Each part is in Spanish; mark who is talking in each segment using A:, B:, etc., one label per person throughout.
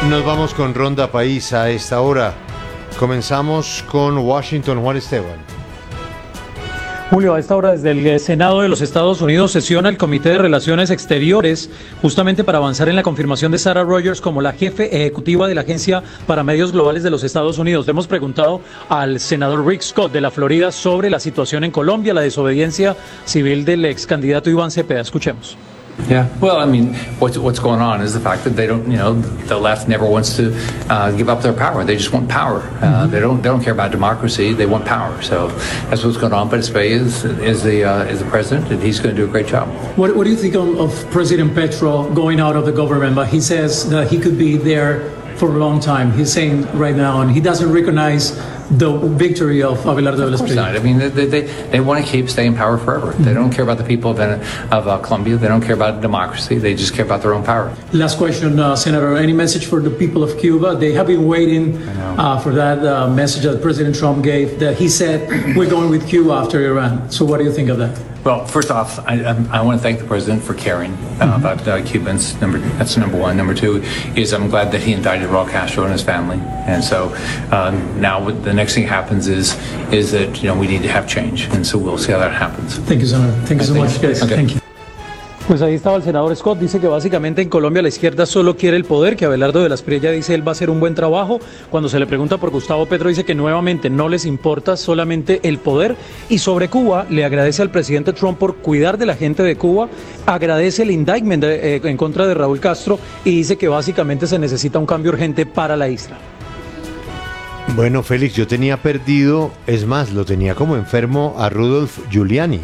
A: Nos vamos con Ronda País a esta hora. Comenzamos con Washington, Juan Esteban.
B: Julio, a esta hora desde el Senado de los Estados Unidos sesiona el Comité de Relaciones Exteriores justamente para avanzar en la confirmación de Sarah Rogers como la jefe ejecutiva de la Agencia para Medios Globales de los Estados Unidos. Le hemos preguntado al senador Rick Scott de la Florida sobre la situación en Colombia, la desobediencia civil del ex candidato Iván Cepeda. Escuchemos.
C: Yeah, well, I mean, what's going on is the fact that they don't, the left never wants to give up their power. They just want power. They don't care about democracy. They want power. So that's what's going on. But Espejo is the president, and he's going to do a great job.
D: What do you think of President Petro going out of the government? But he says that he could be there for a long time. He's saying right now, and he doesn't recognize the victory of Abelardo de la Espriella.
C: I mean, they want to stay in power forever. They don't care about the people of Colombia. They don't care about democracy. They just care about their own power.
D: Last question, Senator. Any message for the people of Cuba? They have been waiting for that message that President Trump gave, that he said, we're going with Cuba after Iran. So what do you think of that?
C: Well, first off, I want to thank the president for caring about Cubans. That's number one. Number two is I'm glad that he indicted Raul Castro and his family. And so now the next thing happens is that we need to have change, and so we'll see how that happens.
D: Thank you, Senator. Thank you so much, guys.
C: Okay.
D: Thank you.
B: Pues ahí estaba el senador Scott, dice que básicamente en Colombia la izquierda solo quiere el poder, que Abelardo de la Espriella dice él va a hacer un buen trabajo. Cuando se le pregunta por Gustavo Petro dice que nuevamente no les importa solamente el poder. Y sobre Cuba le agradece al presidente Trump por cuidar de la gente de Cuba, agradece el indictment en contra de Raúl Castro y dice que básicamente se necesita un cambio urgente para la isla.
A: Bueno, Félix, yo tenía perdido, es más, lo tenía como enfermo a Rudolph Giuliani.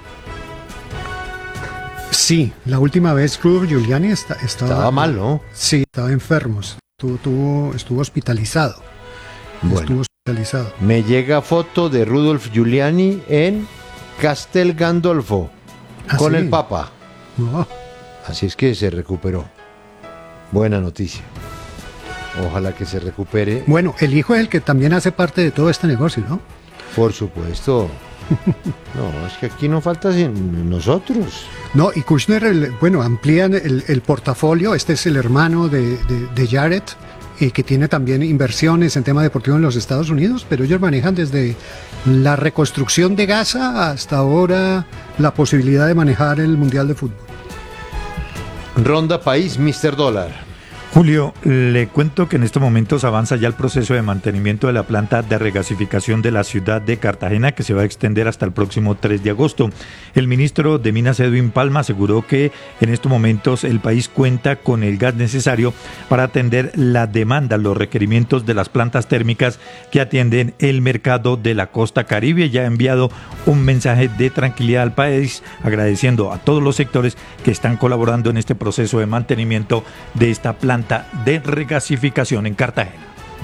E: Sí, la última vez Rudolph Giuliani estaba
A: mal, ¿no?
E: Sí, estaba enfermo, estuvo hospitalizado.
A: Bueno,
E: estuvo hospitalizado.
A: Me llega foto de Rudolph Giuliani en Castel Gandolfo con
E: sí.
A: el Papa.
E: Oh.
A: Así es que se recuperó. Buena noticia. Ojalá que se recupere.
E: Bueno, el hijo es el que también hace parte de todo este negocio, ¿no?
A: Por supuesto. No, es que aquí no falta nosotros.
E: No, y Kushner, amplían el portafolio. Este es el hermano de Jared, que tiene también inversiones en tema deportivo en los Estados Unidos, pero ellos manejan desde la reconstrucción de Gaza hasta ahora la posibilidad de manejar el Mundial de Fútbol.
A: Ronda País, Mr. Dólar.
F: Julio, le cuento que en estos momentos avanza ya el proceso de mantenimiento de la planta de regasificación de la ciudad de Cartagena, que se va a extender hasta el próximo 3 de agosto. El ministro de Minas, Edwin Palma, aseguró que en estos momentos el país cuenta con el gas necesario para atender la demanda, los requerimientos de las plantas térmicas que atienden el mercado de la costa caribe. Ya ha enviado un mensaje de tranquilidad al país, agradeciendo a todos los sectores que están colaborando en este proceso de mantenimiento de esta planta de regasificación en Cartagena.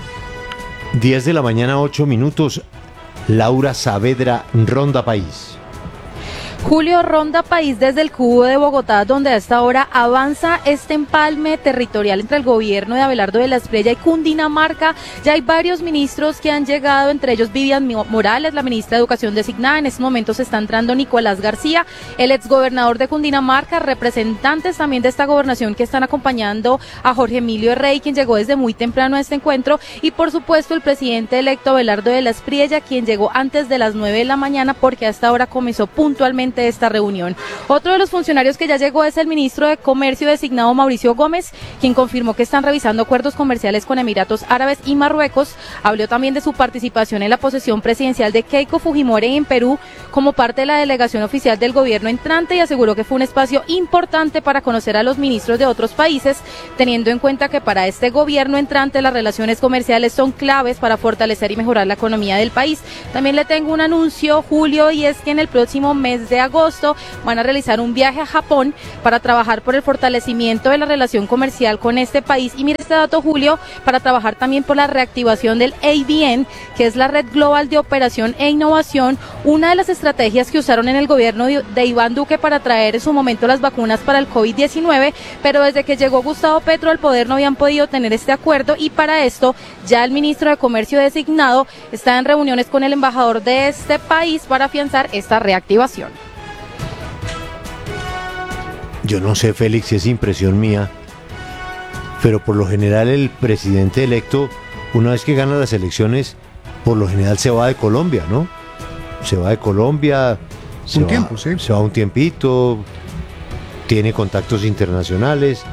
A: 10 de la mañana, 8 minutos. Laura Saavedra, Ronda País.
G: Julio, Ronda País desde el Cubo de Bogotá, donde a esta hora avanza este empalme territorial entre el gobierno de Abelardo de la Espriella y Cundinamarca. Ya hay varios ministros que han llegado, entre ellos Vivian Morales, la ministra de Educación designada. En estos momentos está entrando Nicolás García, el exgobernador de Cundinamarca, representantes también de esta gobernación que están acompañando a Jorge Emilio Rey, quien llegó desde muy temprano a este encuentro, y por supuesto el presidente electo Abelardo de la Espriella, quien llegó antes de las 9 de la mañana porque a esta hora comenzó puntualmente esta reunión. Otro de los funcionarios que ya llegó es el ministro de Comercio designado Mauricio Gómez, quien confirmó que están revisando acuerdos comerciales con Emiratos Árabes y Marruecos. Habló también de su participación en la posesión presidencial de Keiko Fujimori en Perú como parte de la delegación oficial del gobierno entrante, y aseguró que fue un espacio importante para conocer a los ministros de otros países, teniendo en cuenta que para este gobierno entrante las relaciones comerciales son claves para fortalecer y mejorar la economía del país. También le tengo un anuncio, Julio, y es que en el próximo mes de agosto van a realizar un viaje a Japón para trabajar por el fortalecimiento de la relación comercial con este país. Y mire este dato, Julio, para trabajar también por la reactivación del ABN, que es la Red Global de Operación e Innovación, una de las estrategias que usaron en el gobierno de Iván Duque para traer en su momento las vacunas para el COVID-19, pero desde que llegó Gustavo Petro al poder no habían podido tener este acuerdo, y para esto ya el ministro de Comercio designado está en reuniones con el embajador de este país para afianzar esta reactivación.
A: Yo no sé, Félix, si es impresión mía, pero por lo general el presidente electo, una vez que gana las elecciones, por lo general se va de Colombia, ¿no? Se va de Colombia, se va un tiempito, tiene contactos internacionales,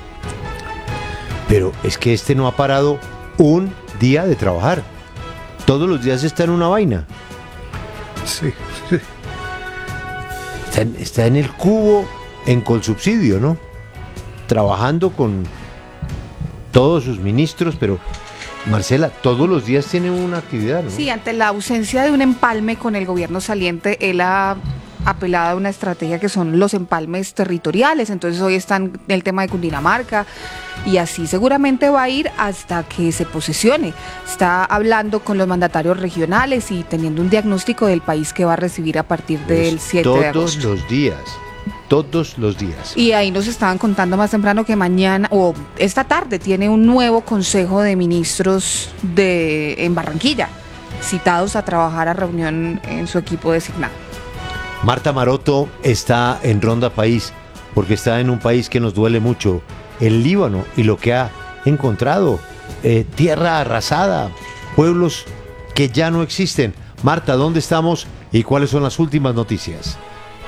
A: pero es que este no ha parado un día de trabajar. Todos los días está en una vaina.
E: Sí.
A: Está en el cubo, en Colsubsidio, ¿no? Trabajando con todos sus ministros, pero Marcela, todos los días tiene una actividad, ¿no?
H: Sí, ante la ausencia de un empalme con el gobierno saliente, él ha apelado a una estrategia que son los empalmes territoriales. Entonces hoy están el tema de Cundinamarca y así seguramente va a ir hasta que se posesione. Está hablando con los mandatarios regionales y teniendo un diagnóstico del país que va a recibir a partir del 7 de agosto.
A: Todos los días.
H: Y ahí nos estaban contando más temprano que mañana o esta tarde tiene un nuevo consejo de ministros en Barranquilla, citados a trabajar a reunión en su equipo designado.
A: Marta Maroto está en Ronda País porque está en un país que nos duele mucho, el Líbano, y lo que ha encontrado, tierra arrasada, pueblos que ya no existen. Marta, ¿dónde estamos y cuáles son las últimas noticias?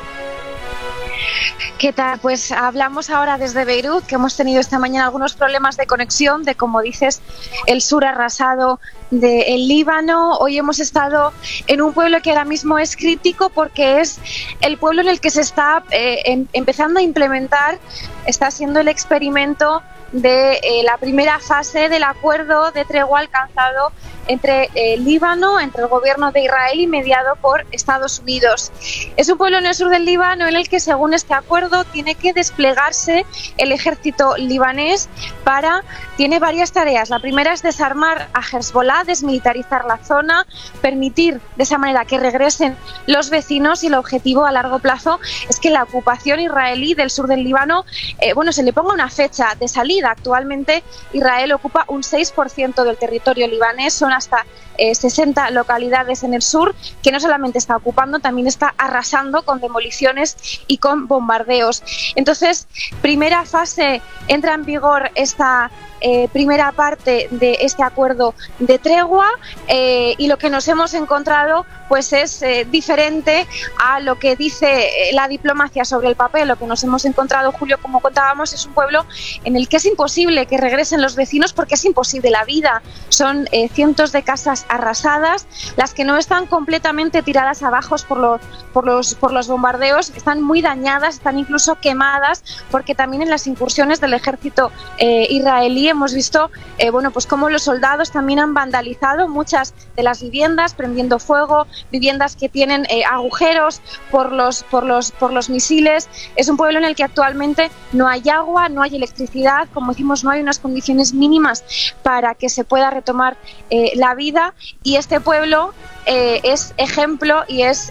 I: ¿Qué tal? Pues hablamos ahora desde Beirut, que hemos tenido esta mañana algunos problemas de conexión, de, como dices, el sur arrasado del Líbano. Hoy hemos estado en un pueblo que ahora mismo es crítico porque es el pueblo en el que se está empezando a implementar, está siendo el experimento de la primera fase del acuerdo de tregua alcanzado entre el Líbano, entre el gobierno de Israel y mediado por Estados Unidos. Es un pueblo en el sur del Líbano en el que, según este acuerdo, tiene que desplegarse el ejército libanés tiene varias tareas. La primera es desarmar a Hezbollah, desmilitarizar la zona, permitir de esa manera que regresen los vecinos, y el objetivo a largo plazo es que la ocupación israelí del sur del Líbano, se le ponga una fecha de salida. Actualmente Israel ocupa un 6% del territorio libanés, son hasta 60 localidades en el sur que no solamente está ocupando, también está arrasando con demoliciones y con bombardeos. Entonces, primera fase, entra en vigor esta primera parte de este acuerdo de tregua, y lo que nos hemos encontrado pues es diferente a lo que dice la diplomacia sobre el papel. Lo que nos hemos encontrado, Julio, como contábamos, es un pueblo en el que es imposible que regresen los vecinos porque es imposible la vida. Son cientos de casas arrasadas, las que no están completamente tiradas abajo por los bombardeos, están muy dañadas, están incluso quemadas, porque también en las incursiones del ejército israelí hemos visto pues cómo los soldados también han vandalizado muchas de las viviendas, prendiendo fuego, viviendas que tienen agujeros por los misiles. Es un pueblo en el que actualmente no hay agua, no hay electricidad, como decimos, no hay unas condiciones mínimas para que se pueda retomar la vida, y este pueblo es ejemplo y es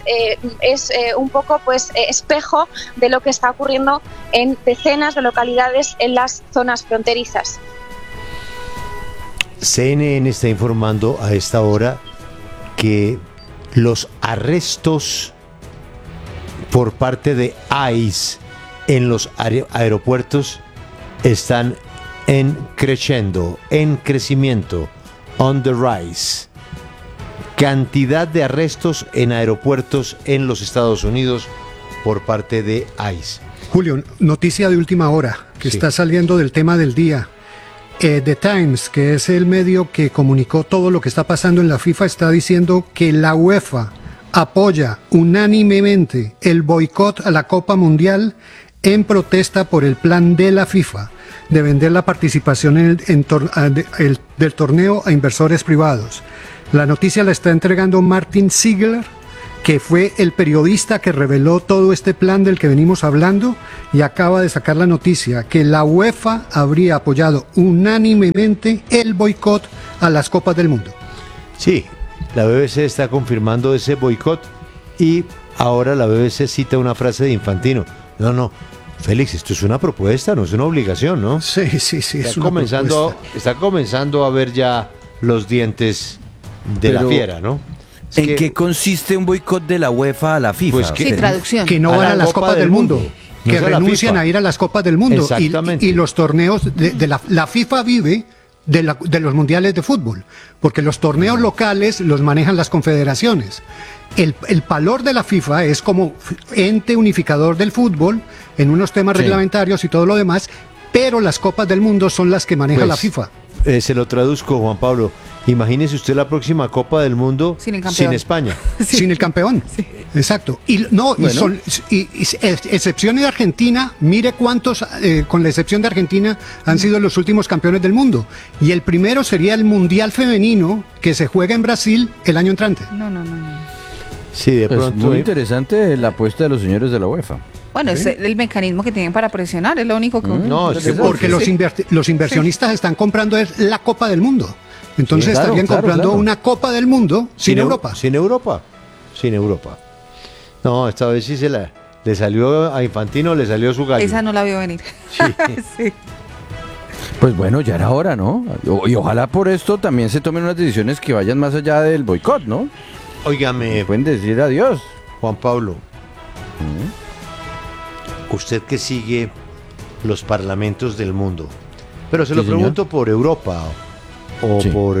I: un poco pues espejo de lo que está ocurriendo en decenas de localidades en las zonas fronterizas.
A: CNN está informando a esta hora que los arrestos por parte de ICE en los aeropuertos están en crecimiento, on the rise. Cantidad de arrestos en aeropuertos en los Estados Unidos por parte de ICE.
E: Julio, noticia de última hora que está saliendo del tema del día. The Times, que es el medio que comunicó todo lo que está pasando en la FIFA, está diciendo que la UEFA apoya unánimemente el boicot a la Copa Mundial en protesta por el plan de la FIFA de vender la participación del torneo a inversores privados. La noticia la está entregando Martin Ziegler, que fue el periodista que reveló todo este plan del que venimos hablando, y acaba de sacar la noticia que la UEFA habría apoyado unánimemente el boicot a las Copas del Mundo.
A: Sí, la BBC está confirmando ese boicot, y ahora la BBC cita una frase de Infantino. No, Félix, esto es una propuesta, no es una obligación, ¿no?
E: Sí, es una propuesta.
A: Está comenzando a ver ya los dientes de la fiera, ¿no?
J: ¿En qué consiste un boicot de la UEFA a la FIFA?
H: Pues traducción.
E: Que no van a las Copas del Mundo.
A: No
E: que
A: es a la
E: renuncian
A: FIFA.
E: a ir a las Copas del Mundo.
A: Exactamente.
E: Y los torneos de la FIFA vive de los mundiales de fútbol, porque los torneos locales los manejan las confederaciones. El valor de la FIFA es como ente unificador del fútbol en unos temas reglamentarios y todo lo demás, pero las Copas del Mundo son las que maneja
A: Pues,
E: la FIFA.
A: Se lo traduzco, Juan Pablo. Imagínese usted la próxima Copa del Mundo
H: Sin el campeón.
A: sin España.
E: Sin el campeón. Exacto. Y no, excepción de Argentina, mire cuántos, con la excepción de Argentina, han sido los últimos campeones del mundo. Y el primero sería el Mundial Femenino que se juega en Brasil el año entrante.
H: No.
A: Sí, de
J: Pues
A: pronto.
J: muy interesante la apuesta de los señores de la UEFA.
H: Bueno, es el mecanismo que tienen para presionar, es lo único que...
A: No, es que
E: Porque los inversionistas están comprando es la Copa del Mundo. Entonces
J: Sí, claro,
E: estarían
J: claro,
E: comprando
J: claro.
E: una Copa del Mundo sin Europa.
A: Sin Europa. Sin Europa. No, esta vez sí le salió a Infantino, le salió su gallo.
H: Esa no la vio venir. Sí.
J: Pues bueno, ya era hora, ¿no? Y ojalá por esto también se tomen unas decisiones que vayan más allá del boicot, ¿no?
A: Óigame,
J: Pueden decir adiós.
A: Juan Pablo, usted que sigue los parlamentos del mundo, pero se
J: Sí,
A: lo
J: señor.
A: pregunto por Europa o
J: Sí.
A: por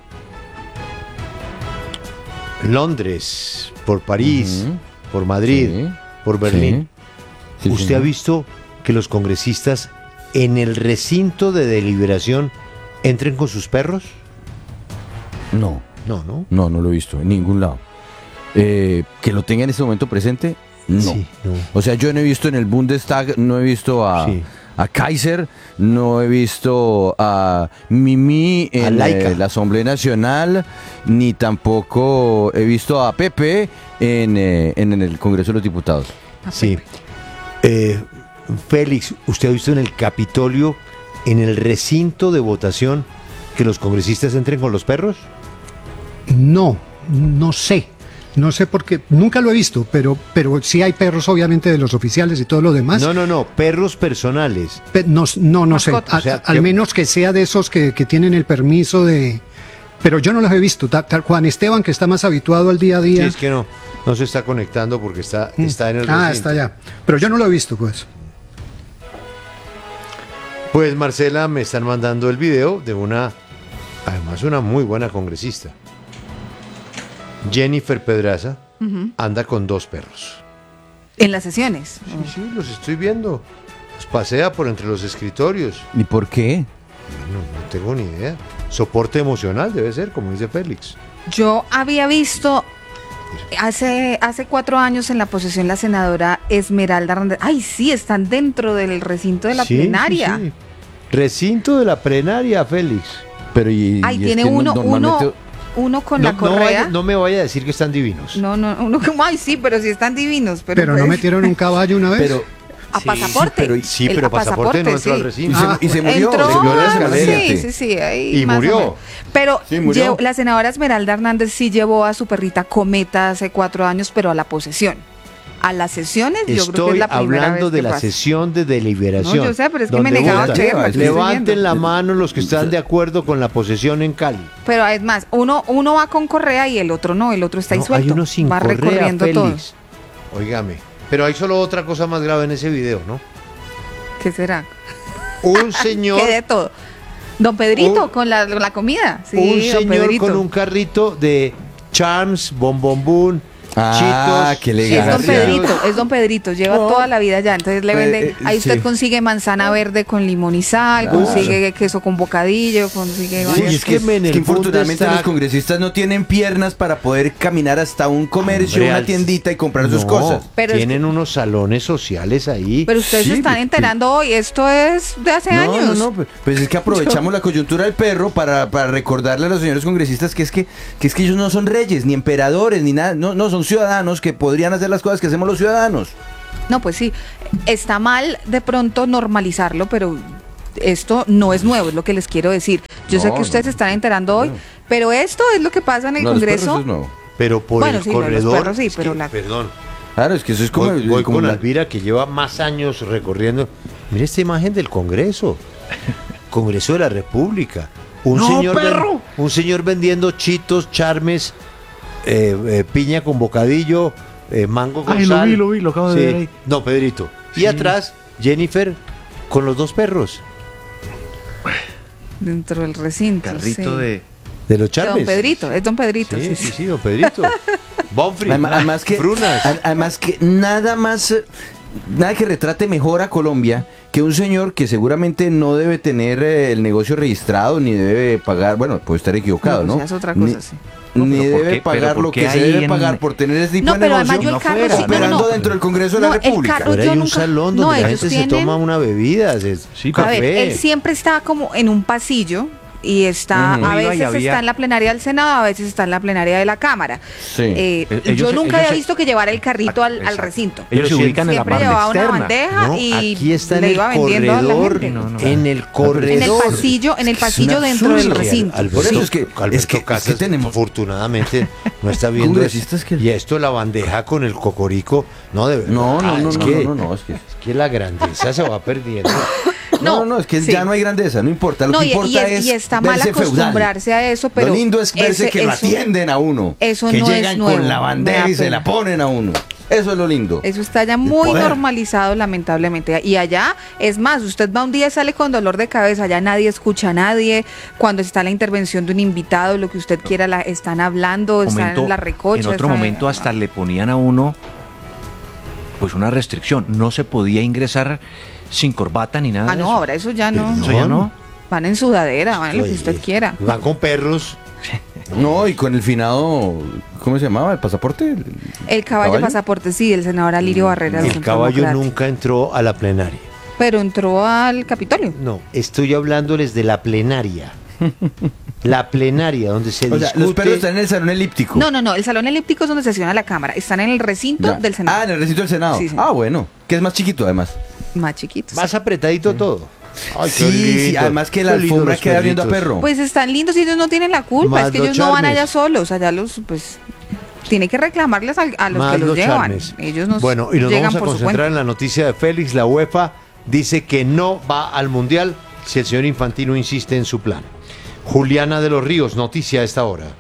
A: Londres, por París,
J: Ujú.
A: por Madrid,
J: Sí.
A: por Berlín.
J: Sí,
A: ¿Usted
J: señor.
A: ha visto que los congresistas en el recinto de deliberación entren con sus perros?
J: No,
A: No.
J: no lo he visto en ningún lado. Que lo tenga en este momento presente, no.
A: Sí, no.
J: O sea, yo no he visto en el Bundestag, no he visto
A: Sí.
J: a Kaiser, no he visto a Mimi
A: A
J: en
A: Laika.
J: la Asamblea Nacional, ni tampoco he visto a Pepe en el Congreso de los Diputados.
A: Sí. Félix, ¿usted ha visto en el Capitolio, en el recinto de votación, que los congresistas entren con los perros?
E: No sé. No sé por qué, nunca lo he visto, pero sí hay perros obviamente de los oficiales y todo lo demás.
A: No, perros personales.
E: No sé.
H: Mascotas.
A: O sea,
E: Al
A: que-
E: menos que sea de esos que tienen el permiso de... Pero yo no los he visto. Tal Juan Esteban, que está más habituado al día a
A: Sí,
E: día.
A: es que no se está conectando porque está en el recinto.
E: Ah, está allá. Pero yo no lo he visto, pues.
A: Pues Marcela, me están mandando el video de además una muy buena congresista. Jennifer Pedraza anda con 2 perros.
H: En las sesiones.
A: Sí, los estoy viendo. Los pasea por entre los escritorios.
J: ¿Y por qué?
A: No tengo ni idea. Soporte emocional debe ser, como dice Félix.
H: Yo había visto hace 4 años en la posesión la senadora Esmeralda Hernández. Ay, sí, están dentro del recinto de la
A: Sí,
H: plenaria.
A: sí. Recinto de la plenaria, Félix.
J: Pero y
H: Ay,
J: es
H: tiene
J: que
H: uno con la correa.
A: No me vaya a decir que están divinos.
H: No, uno como, ay, sí, pero sí están divinos.
E: Pero no
H: pues,
E: metieron un caballo una vez.
J: Pero
H: a pasaporte.
A: pero
H: a
A: pasaporte no entró al recinto.
J: y se murió.
H: Entró,
J: se murió en la escalera.
H: sí, ahí
A: Y
H: más o
A: murió.
H: menos. Pero
J: Sí, murió.
H: la senadora Esmeralda Hernández sí llevó a su perrita Cometa hace 4 años, pero a la posesión. A las sesiones, yo creo que
A: Estoy
H: es la primera
A: hablando
H: vez
A: de
H: que
A: la
H: pasa.
A: sesión de deliberación.
H: No, yo sé, pero es que me
A: donde
H: negaba
A: votan.
H: Chepa, estoy
A: Levanten
H: viendo.
A: la mano los que están de acuerdo con la posesión en Cali.
H: Pero es más, uno va con correa y el otro no, el otro está ahí
A: No,
H: suelto.
A: hay uno sin
H: va
A: correa,
H: recorriendo todo.
A: Félix. Óigame. Pero hay solo otra cosa más grave en ese video, ¿no?
H: ¿Qué será?
A: Un señor,
H: ¿Qué de todo? Don Pedrito
A: Un-
H: con la comida. Sí,
A: un
H: don
A: señor
H: Pedrito.
A: con un carrito de Charms, Bombombún,
J: Ah,
A: Chitos.
J: qué
H: Es
J: elegancia.
H: don Pedrito, es don Pedrito, lleva
J: No.
H: toda la vida allá, entonces le vende, ahí usted
J: sí.
H: consigue manzana verde con limón y sal,
J: Claro.
H: consigue queso con bocadillo, consigue...
J: Sí,
H: varias-
J: es que
A: en el
J: infortunadamente
A: Bundestag-
J: los congresistas no tienen piernas para poder caminar hasta un comercio,
A: Hombre,
J: una
A: al-
J: tiendita y comprar sus
A: No,
J: cosas.
H: Pero es
A: tienen unos salones sociales ahí.
H: Pero ustedes se
J: Sí,
H: están
J: pues,
H: enterando hoy, esto es de hace
J: No,
H: años.
J: no, pues es que aprovechamos la coyuntura del perro para recordarle a los señores congresistas que es que ellos no son reyes, ni emperadores, ni nada, no son ciudadanos que podrían hacer las cosas que hacemos los ciudadanos.
H: No, pues sí, está mal de pronto normalizarlo, pero esto no es nuevo, es lo que les quiero decir. Yo sé
J: No,
H: que ustedes
J: no.
H: se están enterando hoy, pero esto es lo que pasa en el
J: No, los perros
H: Congreso.
J: es nuevo.
A: Pero por
H: Bueno,
A: el
H: sí, lo de los
A: corredor.
H: perros sí,
A: es
H: pero
A: que,
H: la-
A: Perdón.
J: Claro, es que eso es como...
A: Voy
J: como
A: con
J: la-
A: Alvira, que lleva más años recorriendo. Mire esta imagen del Congreso. Congreso de la República. Un señor vendiendo chitos, charmes, piña con bocadillo, mango con
K: Ay,
A: sal.
K: lo vi, lo acabo de ver ahí.
A: No, Pedrito. Y atrás, Jennifer con los 2 perros.
H: Dentro del recinto.
K: Carrito
H: sí.
A: De los Charmes.
H: Don Pedrito, es Don Pedrito.
A: Sí, Don Pedrito. Bonfri,
J: Además que nada que retrate mejor a Colombia que un señor que seguramente no debe tener el negocio registrado ni debe pagar, bueno, puede estar equivocado, ¿no?
H: Es otra cosa, sí.
J: Ni debe pagar lo que se debe pagar por tener ese tipo de negocio.
H: Además yo el carro
J: operando dentro del Congreso de la República.
A: Pero hay un salón donde la gente se toma una bebida, café.
H: A ver, él siempre está como en un pasillo y está, a veces está en la plenaria del Senado, a veces está en la plenaria de la Cámara.
J: Sí.
H: Yo nunca había visto que llevara el carrito al recinto.
K: Ellos se ubican en la parte
H: externa. Siempre llevaba una bandeja y
A: aquí está
H: le iba vendiendo a la gente.
A: En el corredor.
H: En el pasillo dentro del recinto.
A: Por eso es que Casas tenemos, afortunadamente, no está viendo eso. Y esto, la bandeja con el cocorico, no, de verdad. No, es que la grandeza se va perdiendo.
J: No, es que ya no hay grandeza, no importa. Lo que importa es
H: y está mal acostumbrarse a eso, pero
J: lo lindo es verse que lo atienden a uno.
H: Eso
J: que
H: no
J: llegan
H: es nuevo,
J: con la bandera y se la ponen a uno. Eso es lo lindo.
H: Eso está ya muy normalizado, lamentablemente. Y allá, es más, usted va un día y sale con dolor de cabeza, ya nadie escucha a nadie. Cuando está la intervención de un invitado, lo que usted quiera, están hablando, están en la recocha.
K: En otro momento hasta le ponían a uno pues una restricción. No se podía ingresar sin corbata ni nada.
H: No, ahora eso ya no.
K: Eso ya no.
H: Van en sudadera, van en lo que usted quiera.
A: Van con perros.
J: No, y con el finado, ¿cómo se llamaba? ¿El pasaporte?
H: El caballo pasaporte, sí, el senador Alirio Barreras.
A: El caballo nunca entró a la plenaria.
H: Pero entró al Capitolio.
A: No, estoy hablándoles de la plenaria. La plenaria, donde se discute...
J: los perros están en el salón elíptico.
H: No, el salón elíptico es donde sesiona la Cámara. Están en el recinto del Senado.
J: En el recinto del Senado.
H: Sí.
J: Bueno, que es más chiquito además.
H: Más chiquito.
A: Más apretadito todo.
J: Ay, sí, además que la alfombra queda abriendo a perro.
H: Pues están lindos y ellos no tienen la culpa, más es que ellos no van allá solos, allá pues tiene que reclamarles a los más que los llevan. Ellos nos
A: bueno, y nos vamos a concentrar en la noticia de Félix. La UEFA dice que no va al Mundial si el señor Infantino insiste en su plan. Juliana de los Ríos, noticia a esta hora.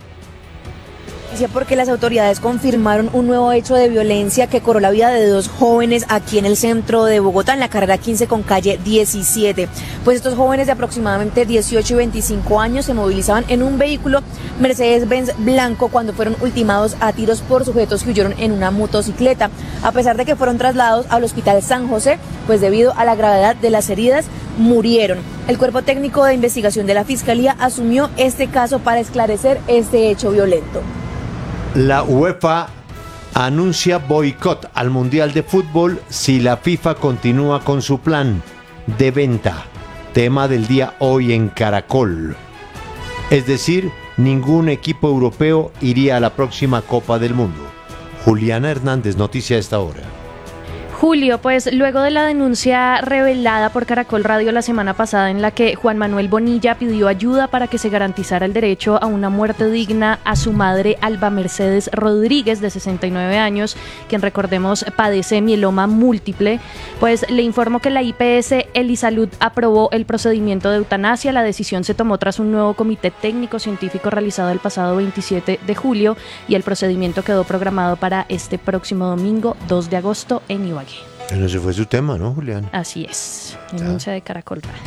L: Porque las autoridades confirmaron un nuevo hecho de violencia que cobró la vida de 2 jóvenes aquí en el centro de Bogotá, en la carrera 15 con calle 17. Pues estos jóvenes de aproximadamente 18 y 25 años se movilizaban en un vehículo Mercedes-Benz blanco cuando fueron ultimados a tiros por sujetos que huyeron en una motocicleta. A pesar de que fueron trasladados al hospital San José, pues debido a la gravedad de las heridas, murieron. El cuerpo técnico de investigación de la Fiscalía asumió este caso para esclarecer este hecho violento.
A: La UEFA anuncia boicot al Mundial de Fútbol si la FIFA continúa con su plan de venta. Tema del día hoy en Caracol. Es decir, ningún equipo europeo iría a la próxima Copa del Mundo. Juliana Hernández, noticia a esta hora.
M: Julio, pues luego de la denuncia revelada por Caracol Radio la semana pasada en la que Juan Manuel Bonilla pidió ayuda para que se garantizara el derecho a una muerte digna a su madre Alba Mercedes Rodríguez, de 69 años, quien recordemos padece mieloma múltiple, pues le informo que la IPS Elisalud aprobó el procedimiento de eutanasia. La decisión se tomó tras un nuevo comité técnico científico realizado el pasado 27 de julio y el procedimiento quedó programado para este próximo domingo 2 de agosto en Ibagué.
A: Bueno, ese fue su tema, ¿no, Julián?
M: Así es, denuncia de Caracol Radio.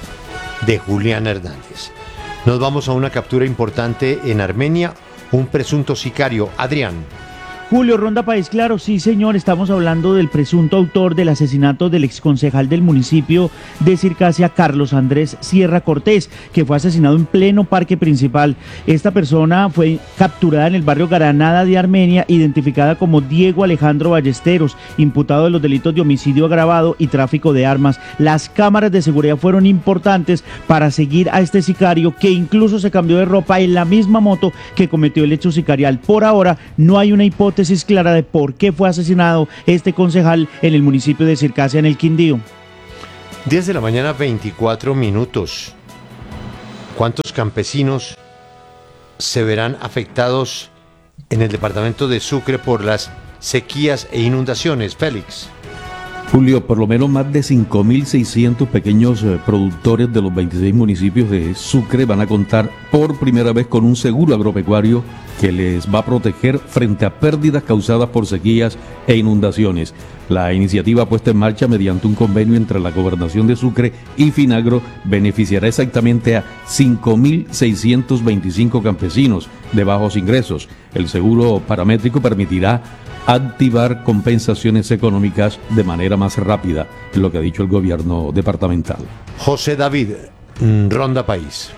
A: De Julián Hernández. Nos vamos a una captura importante en Armenia, un presunto sicario, Adrián.
N: Julio, Ronda País Claro, sí señor, estamos hablando del presunto autor del asesinato del exconcejal del municipio de Circasia, Carlos Andrés Sierra Cortés, que fue asesinado en pleno parque principal. Esta persona fue capturada en el barrio Granada de Armenia, identificada como Diego Alejandro Ballesteros, imputado de los delitos de homicidio agravado y tráfico de armas. Las cámaras de seguridad fueron importantes para seguir a este sicario, que incluso se cambió de ropa en la misma moto que cometió el hecho sicarial. Por ahora no hay una hipótesis clara de por qué fue asesinado este concejal en el municipio de Circasia, en el Quindío.
A: 10 de la mañana, 24 minutos. ¿Cuántos campesinos se verán afectados en el departamento de Sucre por las sequías e inundaciones, Félix?
O: Julio, por lo menos más de 5.600 pequeños productores de los 26 municipios de Sucre van a contar por primera vez con un seguro agropecuario que les va a proteger frente a pérdidas causadas por sequías e inundaciones. La iniciativa puesta en marcha mediante un convenio entre la Gobernación de Sucre y Finagro beneficiará exactamente a 5.625 campesinos de bajos ingresos. El seguro paramétrico permitirá activar compensaciones económicas de manera más rápida, es lo que ha dicho el gobierno departamental.
A: José David, Ronda País.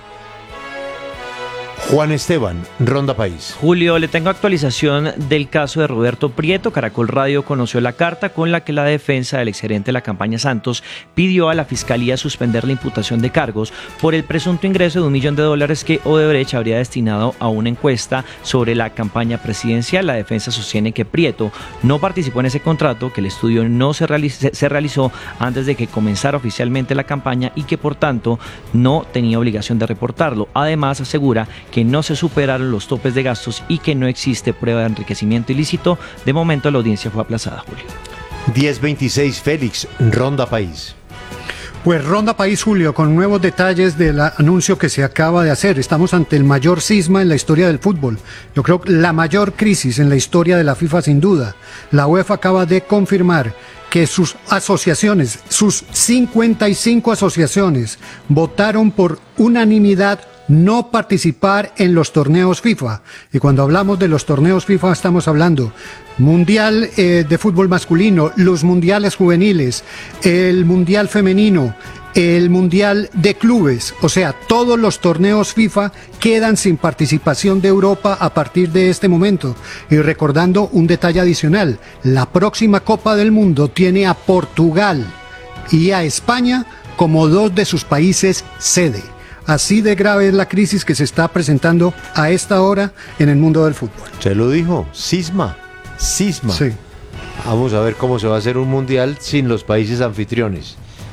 A: Juan Esteban, Ronda País.
P: Julio, le tengo actualización del caso de Roberto Prieto. Caracol Radio conoció la carta con la que la defensa del exgerente de la campaña Santos pidió a la Fiscalía suspender la imputación de cargos por el presunto ingreso de $1 millón que Odebrecht habría destinado a una encuesta sobre la campaña presidencial. La defensa sostiene que Prieto no participó en ese contrato, que el estudio no se realizó antes de que comenzara oficialmente la campaña y que por tanto no tenía obligación de reportarlo. Además, asegura que no se superaron los topes de gastos y que no existe prueba de enriquecimiento ilícito. De momento la audiencia fue aplazada, Julio.
A: 1026 Félix, Ronda País.
E: Pues Ronda País, Julio, con nuevos detalles del anuncio que se acaba de hacer. Estamos ante el mayor cisma en la historia del fútbol. Yo creo que la mayor crisis en la historia de la FIFA, sin duda. La UEFA acaba de confirmar que sus asociaciones, sus 55 asociaciones, votaron por unanimidad no participar en los torneos FIFA. Y cuando hablamos de los torneos FIFA estamos hablando Mundial de fútbol masculino, los mundiales juveniles, el mundial femenino, el mundial de clubes. O sea, todos los torneos FIFA quedan sin participación de Europa a partir de este momento. Y recordando un detalle adicional, la próxima Copa del Mundo tiene a Portugal y a España como dos de sus países sede. Así de grave es la crisis que se está presentando a esta hora en el mundo del fútbol.
A: Se lo dijo, cisma. Sí. Vamos a ver cómo se va a hacer un mundial sin los países anfitriones.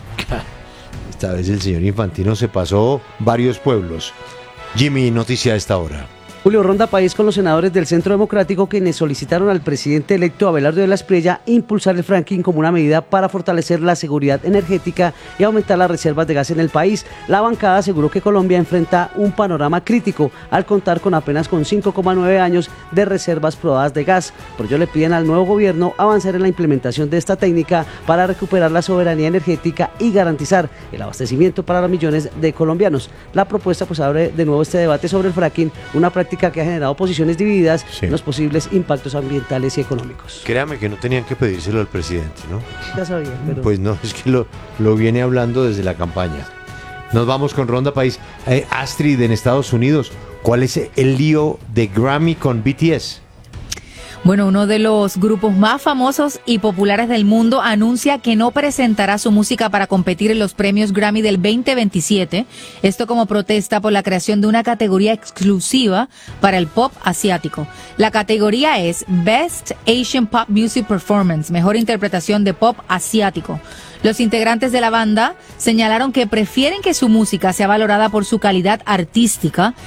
A: Esta vez el señor Infantino se pasó varios pueblos. Jimmy, noticia a esta hora.
Q: Julio, Ronda País con los senadores del Centro Democrático, quienes solicitaron al presidente electo Abelardo de la Espriella impulsar el fracking como una medida para fortalecer la seguridad energética y aumentar las reservas de gas en el país. La bancada aseguró que Colombia enfrenta un panorama crítico al contar con apenas 5,9 años de reservas probadas de gas. Por ello le piden al nuevo gobierno avanzar en la implementación de esta técnica para recuperar la soberanía energética y garantizar el abastecimiento para los millones de colombianos. La propuesta pues abre de nuevo este debate sobre el fracking, una práctica que ha generado posiciones divididas en los posibles impactos ambientales y económicos.
A: Créame que no tenían que pedírselo al presidente, ¿no?
Q: Ya sabía, pero...
A: Pues no, es que lo viene hablando desde la campaña. Nos vamos con Ronda País. Astrid, en Estados Unidos, ¿cuál es el lío de Grammy con BTS?
R: Bueno, uno de los grupos más famosos y populares del mundo anuncia que no presentará su música para competir en los premios Grammy del 2027. Esto como protesta por la creación de una categoría exclusiva para el pop asiático. La categoría es Best Asian Pop Music Performance, mejor interpretación de pop asiático. Los integrantes de la banda señalaron que prefieren que su música sea valorada por su calidad artística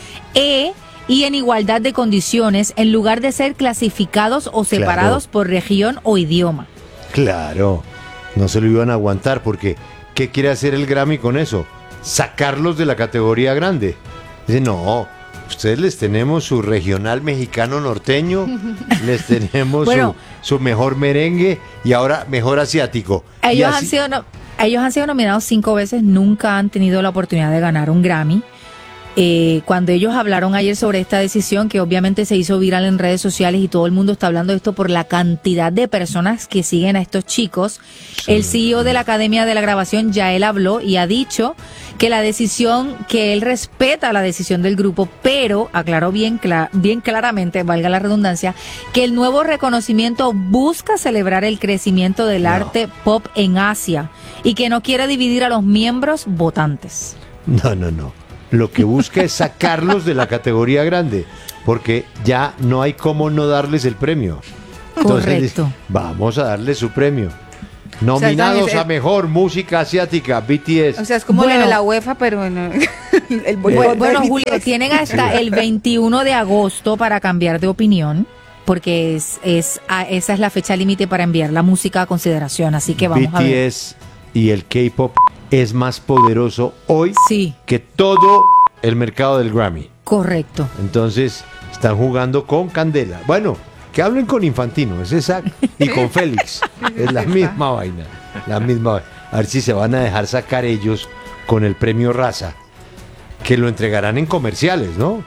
R: y en igualdad de condiciones en lugar de ser clasificados o separados por región o idioma.
A: Claro, no se lo iban a aguantar porque ¿qué quiere hacer el Grammy con eso? Sacarlos de la categoría grande. Dice, no, ustedes les tenemos su regional mexicano norteño, les tenemos su mejor merengue y ahora mejor asiático.
R: Ellos han sido nominados 5 veces, nunca han tenido la oportunidad de ganar un Grammy. Cuando ellos hablaron ayer sobre esta decisión, que obviamente se hizo viral en redes sociales y todo el mundo está hablando de esto por la cantidad de personas que siguen a estos chicos, el CEO de la Academia de la Grabación, Yael, habló y ha dicho que la decisión, que él respeta la decisión del grupo, pero aclaró bien claramente, valga la redundancia, que el nuevo reconocimiento busca celebrar el crecimiento del arte pop en Asia y que no quiere dividir a los miembros votantes.
A: No. Lo que busca es sacarlos de la categoría grande, porque ya no hay cómo no darles el premio. Entonces, correcto. Vamos a darles su premio. Nominados a mejor música asiática, BTS.
H: O sea, es como la UEFA, pero
R: bueno, Julio, tienen hasta el 21 de agosto para cambiar de opinión. porque esa es la fecha límite para enviar la música a consideración, así que vamos a ver.
A: BTS y el K-pop es más poderoso hoy
R: Sí.
A: que todo el mercado del Grammy.
R: Correcto.
A: Entonces, están jugando con candela. Bueno, que hablen con Infantino, es exacto. Y con Félix. Es la misma vaina. La misma vaina. A ver si se van a dejar sacar ellos con el premio Raza. Que lo entregarán en comerciales, ¿no?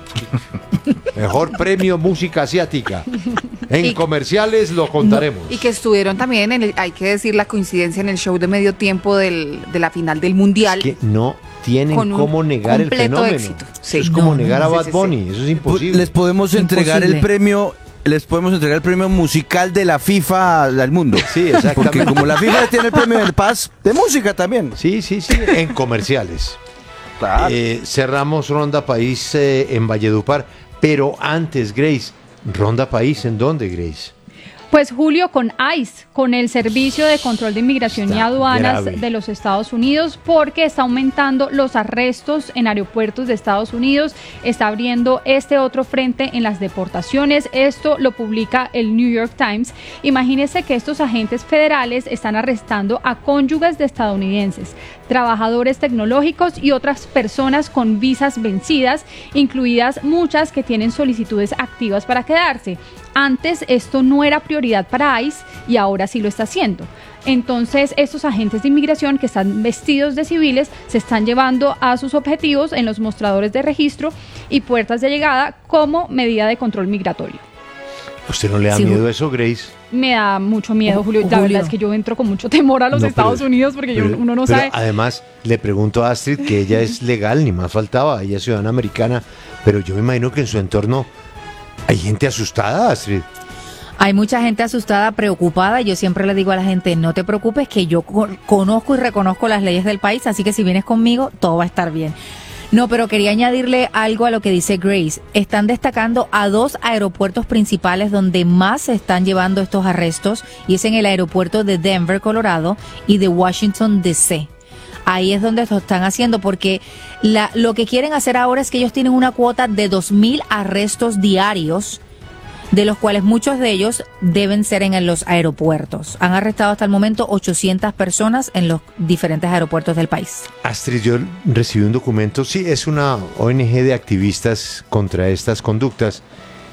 A: Mejor premio música asiática. En comerciales lo contaremos.
H: Y que estuvieron también, hay que decir, la coincidencia en el show de medio tiempo de la final del Mundial.
A: Que no tienen
H: Con un
A: cómo negar el
H: completo
A: fenómeno.
H: éxito.
A: Eso es como negar a Bad Bunny. Eso es imposible.
J: Les podemos entregar el premio. Les podemos entregar el premio musical de la FIFA al mundo.
A: Sí, exactamente.
J: Porque como la FIFA tiene el premio del Paz de música también.
A: Sí, en comerciales.
J: Claro.
A: Cerramos Ronda País en Valledupar, pero antes, Grace, Ronda País, ¿en dónde, Grace?
S: Pues Julio, con ICE, con el Servicio de Control de Inmigración y Aduanas
A: grave.
S: de los Estados Unidos, porque está aumentando los arrestos en aeropuertos de Estados Unidos, está abriendo este otro frente en las deportaciones. Esto lo publica el New York Times. Imagínense que estos agentes federales están arrestando a cónyuges de estadounidenses, trabajadores tecnológicos y otras personas con visas vencidas, incluidas muchas que tienen solicitudes activas para quedarse. Antes esto no era prioridad para ICE y ahora sí lo está haciendo. Entonces estos agentes de inmigración que están vestidos de civiles se están llevando a sus objetivos en los mostradores de registro y puertas de llegada como medida de control migratorio.
A: ¿Usted no le da miedo eso, Grace?
S: Me da mucho miedo, Julio. La verdad es que yo entro con mucho temor a los Estados Unidos porque uno no sabe.
A: Además, le pregunto a Astrid que ella es legal, ni más faltaba, ella es ciudadana americana, pero yo me imagino que en su entorno hay gente asustada, Astrid.
R: Hay mucha gente asustada, preocupada. Yo siempre le digo a la gente, no te preocupes, que yo conozco y reconozco las leyes del país, así que si vienes conmigo, todo va a estar bien. No, pero quería añadirle algo a lo que dice Grace. Están destacando a 2 aeropuertos principales donde más se están llevando estos arrestos, y es en el aeropuerto de Denver, Colorado, y de Washington, D.C. Ahí es donde lo están haciendo, porque lo que quieren hacer ahora es que ellos tienen una cuota de 2,000 arrestos diarios, de los cuales muchos de ellos deben ser en los aeropuertos. Han arrestado hasta el momento 800 personas en los diferentes aeropuertos del país.
A: Astrid, yo recibí un documento, sí, es una ONG de activistas contra estas conductas,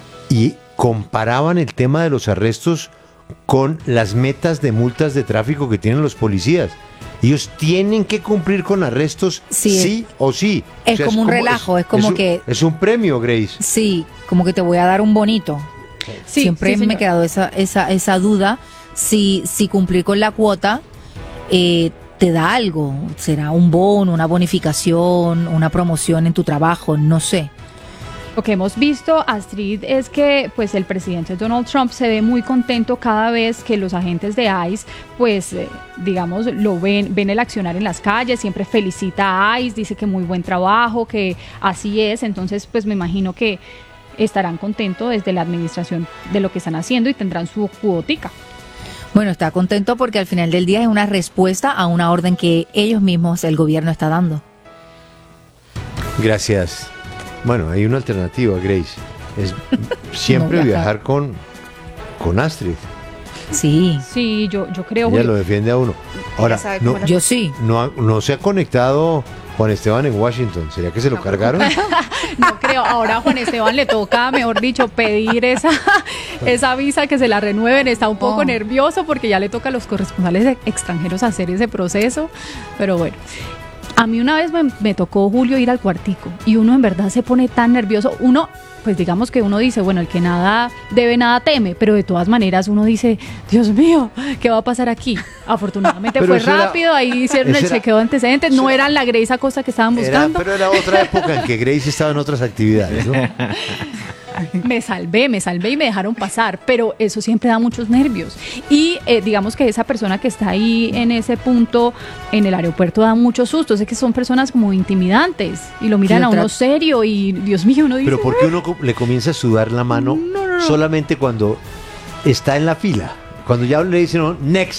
A: y comparaban el tema de los arrestos con las metas de multas de tráfico que tienen los policías. Ellos tienen que cumplir con arrestos sí o sí.
R: Es como un relajo, es como que...
A: Es un premio, Grace.
R: Sí, como que te voy a dar un bonito.
S: Sí,
R: Siempre me ha quedado esa duda, si cumplir con la cuota te da algo, será un bono, una bonificación, una promoción en tu trabajo, no sé.
S: Lo que hemos visto, Astrid, es que pues el presidente Donald Trump se ve muy contento cada vez que los agentes de ICE, pues digamos, lo ven el accionar en las calles, siempre felicita a ICE, dice que muy buen trabajo, que así es. Entonces pues me imagino que estarán contentos desde la administración de lo que están haciendo y tendrán su cuotica.
R: Bueno, está contento porque al final del día es una respuesta a una orden que ellos mismos, el gobierno, está dando.
A: Gracias. Bueno, hay una alternativa, Grace. Es siempre
R: No,
A: viajar con Astrid.
R: Sí.
S: Sí, yo creo.
A: Ella lo defiende a uno. Ahora, no,
R: yo sí.
A: No se ha conectado Juan Esteban en Washington. ¿Sería que se lo cargaron?
S: No creo. Ahora a Juan Esteban le toca, mejor dicho, pedir esa visa, que se la renueven. Está un poco nervioso porque ya le toca a los corresponsales extranjeros hacer ese proceso. Pero bueno. A mí una vez me tocó, Julio, ir al cuartico y uno en verdad se pone tan nervioso. Uno, pues digamos que uno dice, bueno, el que nada debe, nada teme, pero de todas maneras uno dice, Dios mío, ¿qué va a pasar aquí? Afortunadamente fue rápido, ahí hicieron el chequeo de antecedentes, no eran la Grace Acosta que estaban buscando.
A: Pero era otra época en que Grace estaba en otras actividades, ¿no?
S: Me salvé y me dejaron pasar, pero eso siempre da muchos nervios. Y digamos que esa persona que está ahí en ese punto, en el aeropuerto, da muchos sustos. Es que son personas como intimidantes y lo miran a uno serio y, Dios mío, uno dice...
A: Pero ¿por qué uno le comienza a sudar la mano solamente cuando está en la fila? Cuando ya le dicen, next,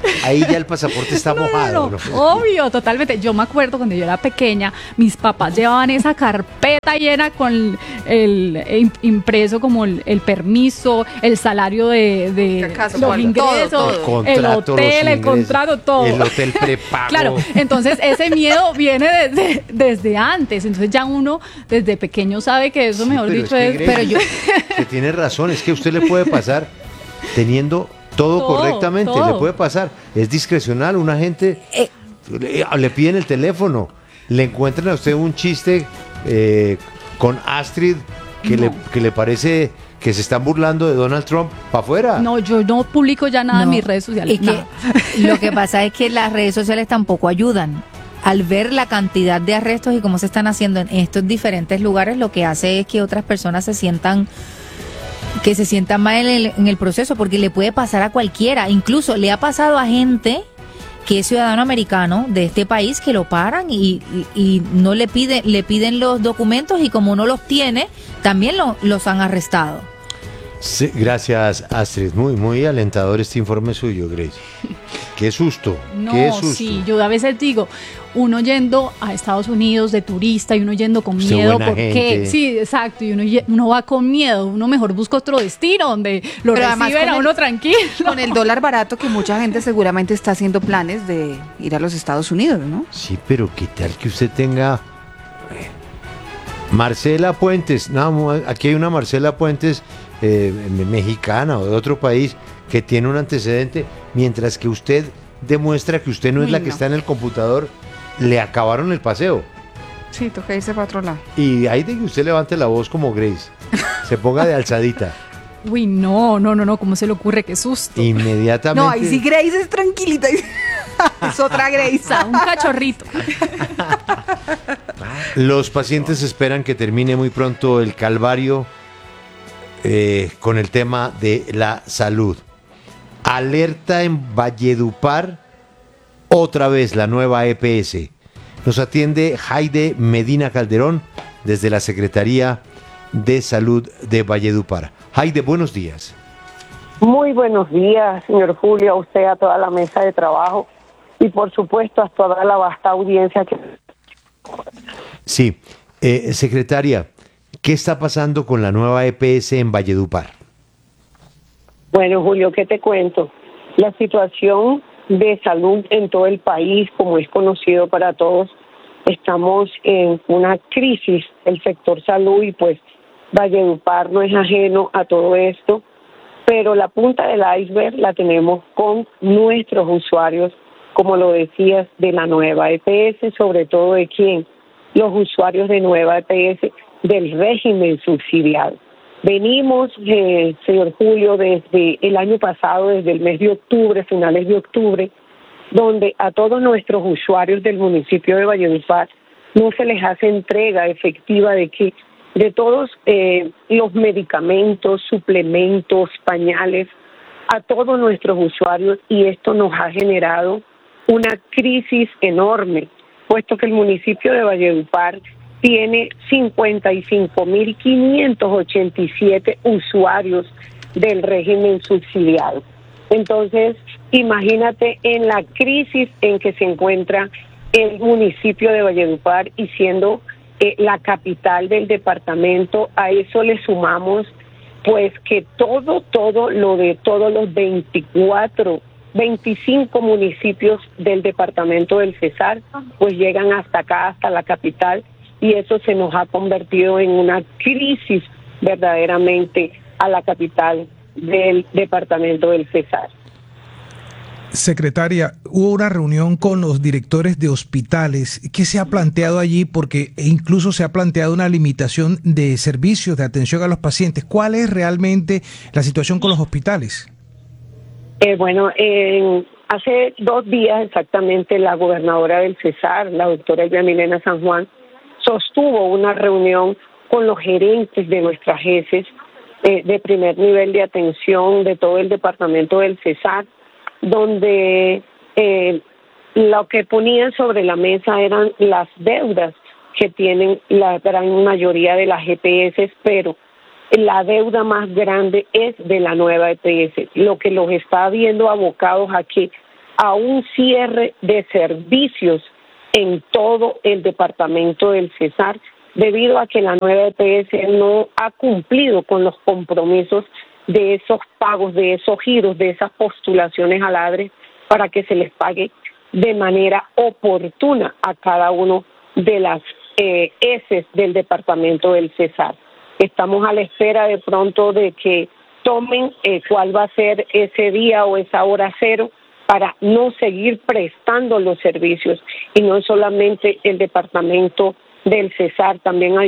A: ahí ya el pasaporte está mojado. ¿No?
S: Obvio, totalmente. Yo me acuerdo cuando yo era pequeña, mis papás llevaban esa carpeta llena con el impreso como el permiso, el salario de los ingresos,
A: todo.
S: el hotel, el contrato, todo.
A: El hotel prepago.
S: Claro, entonces ese miedo viene desde antes. Entonces ya uno desde pequeño sabe que eso, mejor dicho, es...
A: Pero yo... Que tiene razón, es que a usted le puede pasar teniendo todo correctamente,
S: todo.
A: le puede pasar. Es discrecional, una gente le piden el teléfono, le encuentran a usted un chiste con Astrid que le parece que se están burlando de Donald Trump para afuera.
S: No, yo no publico ya nada en mis redes sociales.
R: Lo que pasa es que las redes sociales tampoco ayudan. Al ver la cantidad de arrestos y cómo se están haciendo en estos diferentes lugares, lo que hace es que otras personas se sientan mal en el proceso, porque le puede pasar a cualquiera. Incluso le ha pasado a gente que es ciudadano americano de este país, que lo paran y no le piden los documentos, y como no los tiene, también los han arrestado.
A: Sí, gracias, Astrid. Muy, muy alentador este informe suyo, Grace. Qué susto, qué susto.
S: Sí, yo a veces digo, uno yendo a Estados Unidos de turista y uno yendo con
A: Usted
S: miedo,
A: buena
S: ¿por qué?
A: gente.
S: Sí, exacto, y uno va con miedo, uno mejor busca otro destino donde lo
H: Pero además
S: reciben a uno tranquilo.
H: Con el dólar barato, que mucha gente seguramente está haciendo planes de ir a los Estados Unidos, ¿no?
A: Sí, pero qué tal que usted tenga Marcela Puentes. No, aquí hay una Marcela Puentes mexicana o de otro país que tiene un antecedente, mientras que usted demuestra que usted no es la que está en el computador. Le acabaron el paseo.
H: Sí, toca irse para otro lado.
A: Y ahí de que usted levante la voz como Grace, se ponga de alzadita.
S: Uy, no, ¿cómo se le ocurre? Qué susto.
A: Inmediatamente.
H: No, ahí sí Grace es tranquilita. Es otra Grace.
S: Un cachorrito.
A: Los pacientes esperan que termine muy pronto el calvario con el tema de la salud. Alerta en Valledupar, otra vez la nueva EPS. Nos atiende Jaide Medina Calderón desde la Secretaría de Salud de Valledupar. Jaide, buenos días.
T: Muy buenos días, señor Julio, a usted, a toda la mesa de trabajo y por supuesto a toda la vasta audiencia que...
A: Sí, secretaria, ¿qué está pasando con la nueva EPS en Valledupar?
T: Bueno, Julio, ¿qué te cuento? La situación de salud en todo el país, como es conocido para todos, estamos en una crisis, el sector salud, y pues Valledupar no es ajeno a todo esto, pero la punta del iceberg la tenemos con nuestros usuarios, como lo decías, de la nueva EPS, sobre todo de quién, los usuarios de nueva EPS del régimen subsidiado. Venimos, señor Julio, desde el año pasado, desde el mes de octubre, finales de octubre, donde a todos nuestros usuarios del municipio de Valledupar no se les hace entrega efectiva de todos los medicamentos, suplementos, pañales, a todos nuestros usuarios, y esto nos ha generado una crisis enorme, puesto que el municipio de Valledupar tiene 55.587 usuarios del régimen subsidiado. Entonces, imagínate en la crisis en que se encuentra el municipio de Valledupar, y siendo la capital del departamento, a eso le sumamos pues que todo lo de todos los 25 municipios del departamento del Cesar, pues llegan hasta acá, hasta la capital, y eso se nos ha convertido en una crisis verdaderamente a la capital del departamento del Cesar.
U: Secretaria, hubo una reunión con los directores de hospitales. ¿Qué se ha planteado allí? Porque incluso se ha planteado una limitación de servicios de atención a los pacientes. ¿Cuál es realmente la situación con los hospitales?
T: Hace 2 días exactamente, la gobernadora del Cesar, la doctora Elvia Milena San Juan, sostuvo una reunión con los gerentes de nuestras EPS de primer nivel de atención de todo el departamento del Cesar, donde lo que ponían sobre la mesa eran las deudas que tienen la gran mayoría de las EPS, pero la deuda más grande es de la nueva EPS, lo que los está viendo abocados a que a un cierre de servicios en todo el departamento del Cesar, debido a que la nueva EPS no ha cumplido con los compromisos de esos pagos, de esos giros, de esas postulaciones al ADRE, para que se les pague de manera oportuna a cada uno de las ESES del departamento del Cesar. Estamos a la espera de pronto de que tomen cuál va a ser ese día o esa hora cero para no seguir prestando los servicios, y no solamente el departamento del Cesar, también hay